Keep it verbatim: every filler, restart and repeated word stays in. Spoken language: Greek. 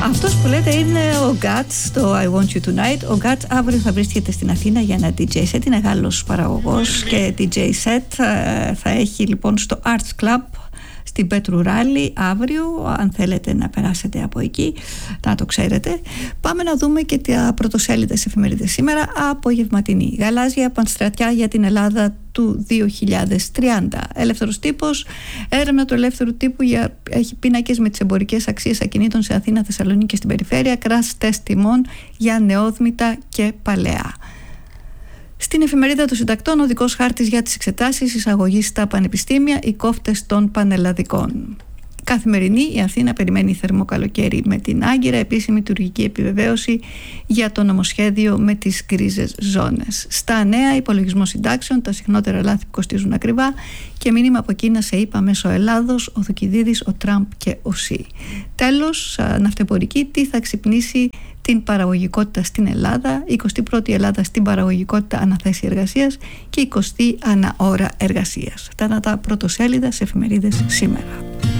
Αυτός που λέτε είναι ο Guts, το I Want You Tonight. Ο Guts αύριο θα βρίσκεται στην Αθήνα για ένα ντι τζέι set. Είναι Γάλλος παραγωγός και ντι τζέι set. Θα έχει λοιπόν στο Arts Club στην Πέτρου Ράλι αύριο. Αν θέλετε να περάσετε από εκεί, να το ξέρετε. Πάμε να δούμε και τα πρωτοσέλιδες εφημερίδες σήμερα. Απογευματινή. Γαλάζια πανστρατιά για την Ελλάδα του δύο χιλιάδες τριάντα. Ελεύθερος τύπος. Έρευνα του ελεύθερου τύπου για, έχει πίνακες με τις εμπορικές αξίες ακινήτων σε Αθήνα, Θεσσαλονίκη και στην περιφέρεια. Crash τεστ τιμών για νεόδμητα και παλαιά. Στην εφημερίδα των συντακτών, οδικός χάρτης για τις εξετάσεις, εισαγωγή στα πανεπιστήμια, οι κόφτες των πανελλαδικών. Καθημερινή, η Αθήνα περιμένει θερμό καλοκαίρι με την Άγκυρα, επίσημη τουρκική επιβεβαίωση για το νομοσχέδιο με τις γκρίζες ζώνες. Στα νέα, υπολογισμό συντάξεων, τα συχνότερα λάθη που κοστίζουν ακριβά και μήνυμα από Κίνα σε ΗΠΑ μέσω Ελλάδος, ο Θουκυδίδης, ο Τραμπ και ο Σι. Τέλος, ναυτεμπορική, τι θα ξυπνήσει την παραγωγικότητα στην Ελλάδα, η εικοστή πρώτη Ελλάδα στην παραγωγικότητα αναθέση εργασίας και η εικοστή ανά ώρα εργασίας. Αυτά είναι τα πρωτοσέλιδα σε εφημερίδες σήμερα.